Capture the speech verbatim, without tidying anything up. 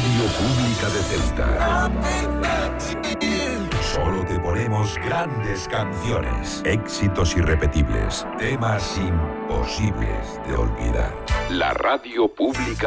Radio Pública de Ceuta. Solo te ponemos grandes canciones, éxitos irrepetibles, temas imposibles de olvidar. La Radio Pública